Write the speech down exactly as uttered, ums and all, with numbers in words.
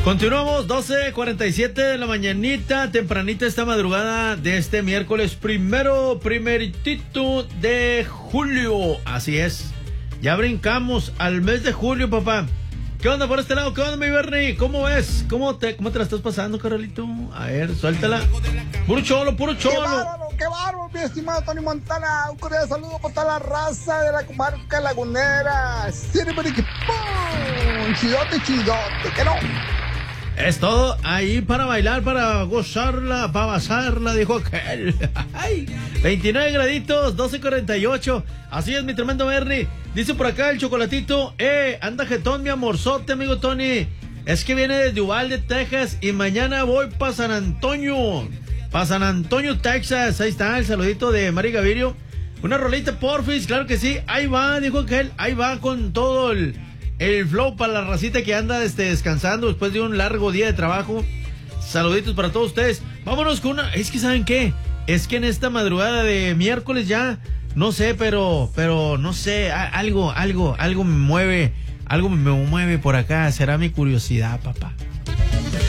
Continuamos, doce cuarenta y siete de la mañanita, tempranita esta madrugada de este miércoles primero, primeritito de julio. Así es, ya brincamos al mes de julio, papá. ¿Qué onda por este lado? ¿Qué onda, mi Bernie? ¿Cómo ves? ¿Cómo te, cómo te la estás pasando, Carolito? A ver, suéltala. Puro cholo, puro cholo. ¡Qué bárbaro, qué bárbaro, mi estimado Tony Montana! Un cordial saludo para toda la raza de la comarca lagunera. Chidote, chidote, que no. Es todo ahí para bailar, para gozarla, para basarla, dijo aquel. Ay, veintinueve graditos, doce cuarenta y ocho. Así es, mi tremendo Bernie. Dice por acá el chocolatito, eh, anda jetón, mi amorzote, amigo Tony. Es que viene desde Uvalde, Texas, y mañana voy para San Antonio. Para San Antonio, Texas. Ahí está el saludito de Mari Gavirio. Una rolita, porfis, claro que sí. Ahí va, dijo aquel, ahí va con todo el... El flow para la racita que anda este, descansando después de un largo día de trabajo. Saluditos para todos ustedes. Vámonos con una... Es que ¿saben qué? Es que en esta madrugada de miércoles ya... No sé, pero... Pero no sé, a, algo, algo, algo me mueve. Algo me mueve por acá. Será mi curiosidad, papá.